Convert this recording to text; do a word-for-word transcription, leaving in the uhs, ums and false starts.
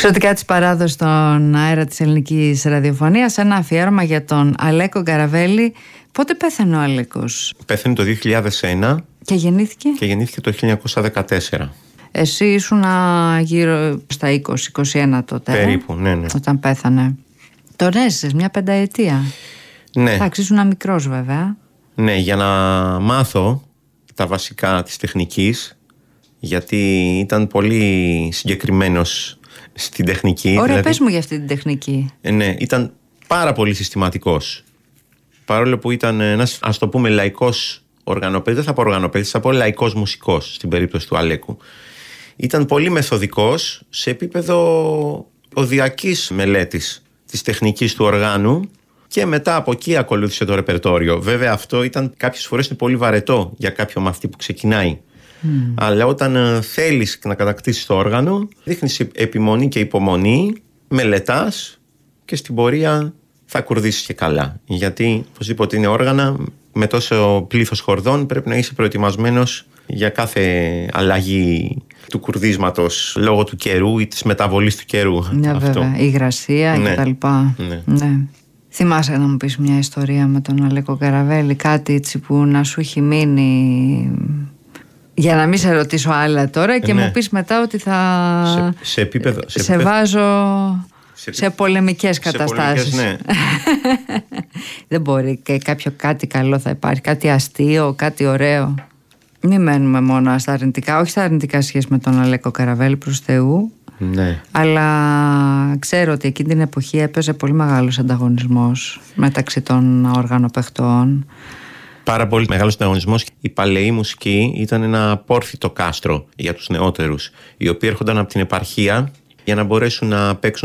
Εξωτικά της παράδοσης στον αέρα της ελληνικής ραδιοφωνίας, ένα αφιέρωμα για τον Αλέκο Γκαραβέλη. Πότε πέθανε ο Αλέκος? Πέθανε το δύο χιλιάδες ένα και γεννήθηκε? Και γεννήθηκε το χίλια εννιακόσια δεκατέσσερα. Εσύ ήσουν γύρω στα είκοσι είκοσι ένα τότε. Περίπου, ναι, ναι. Όταν πέθανε. Τον έζησες μια πενταετία. Ναι. Εντάξει, ήσουν μικρός βέβαια. Ναι, για να μάθω τα βασικά της τεχνικής, γιατί ήταν πολύ συγκεκριμένος στην τεχνική. Ωραία, δηλαδή, πες μου για αυτή την τεχνική. ε, Ναι, ήταν πάρα πολύ συστηματικός. Παρόλο που ήταν ένας, ας το πούμε, λαϊκός οργανοπαίκτης, δεν θα πω οργανοπαίκτης, θα πω λαϊκός μουσικός στην περίπτωση του Αλέκου. Ήταν πολύ μεθοδικός σε επίπεδο οδιακής μελέτης της τεχνικής του οργάνου και μετά από εκεί ακολούθησε το ρεπερτόριο. Βέβαια αυτό ήταν κάποιες φορές είναι πολύ βαρετό για κάποιο μαθητή που ξεκινάει. Mm. Αλλά όταν ε, θέλεις να κατακτήσεις το όργανο, δείχνεις επιμονή και υπομονή, μελετάς και στην πορεία θα κουρδίσεις και καλά. Γιατί οπωσδήποτε είναι όργανα με τόσο πλήθος χορδών, πρέπει να είσαι προετοιμασμένος για κάθε αλλαγή του κουρδίσματος λόγω του καιρού ή της μεταβολής του καιρού. Ναι, αυτό. Βέβαια, η υγρασία ναι. κτλ. Ναι. Ναι. Θυμάσαι να μου πεις μια ιστορία με τον Αλέκο Γκαραβέλη, κάτι έτσι που να σου έχει μείνει, για να μην σε ρωτήσω άλλα τώρα και ναι. μου πεις μετά ότι θα σε, σε, επίπεδο, σε, σε επίπεδο... βάζω σε, σε πολεμικές καταστάσεις. Σε πολεμικές, ναι. Δεν μπορεί, και κάποιο κάτι καλό θα υπάρχει, κάτι αστείο, κάτι ωραίο. Μην μένουμε μόνο στα αρνητικά, όχι στα αρνητικά σχέση με τον Αλέκο Γκαραβέλη, προς Θεού. Ναι. Αλλά ξέρω ότι εκείνη την εποχή έπαιζε πολύ μεγάλος ανταγωνισμός μεταξύ των οργανοπαιχτών. Πάρα πολύ μεγάλος ανταγωνισμός. Η παλαιή μουσική ήταν ένα πόρφυτο κάστρο για τους νεότερους, οι οποίοι έρχονταν από την επαρχία για να μπορέσουν να παίξουν